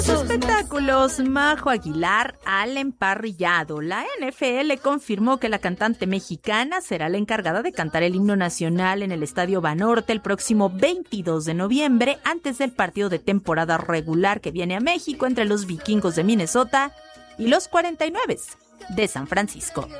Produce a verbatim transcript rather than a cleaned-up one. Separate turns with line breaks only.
Espectáculos, Majo Aguilar al emparrillado. La N F L confirmó que la cantante mexicana será la encargada de cantar el himno nacional en el Estadio Banorte el próximo veintidós de noviembre, antes del partido de temporada regular que viene a México entre los Vikingos de Minnesota y los cuarenta y nueve de San Francisco.